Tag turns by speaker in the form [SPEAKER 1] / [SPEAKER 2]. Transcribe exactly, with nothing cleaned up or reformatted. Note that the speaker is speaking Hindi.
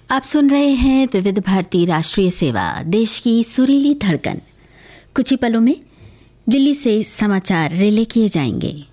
[SPEAKER 1] आप सुन रहे हैं विविध भारती राष्ट्रीय सेवा, देश की सुरीली धड़कन। कुछ ही पलों में दिल्ली से समाचार रिले किए जाएंगे।